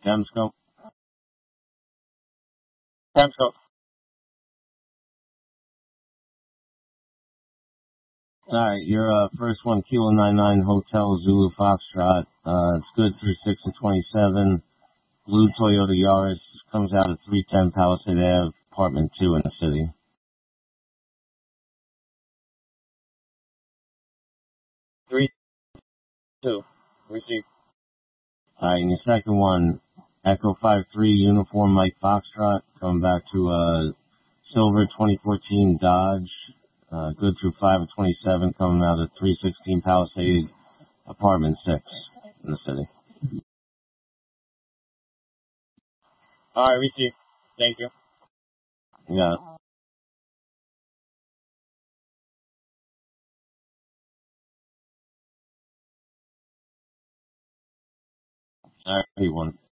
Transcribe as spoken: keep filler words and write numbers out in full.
Temsco. Temsco. Alright, your uh, first one, Kilo nine nine Hotel Zulu Foxtrot. Uh, it's good through six of twenty-seven. Blue Toyota Yaris comes out at three ten Palisade Ave, apartment two in the city. three two. Receive. Alright, and your second one, Echo five three Uniform Mike Foxtrot, coming back to uh, Silver twenty fourteen Dodge. Uh, good through five of twenty-seven, coming out at three sixteen Palisade, apartment six in the city. Alright, receive. Thank you. Yeah. Alright, one.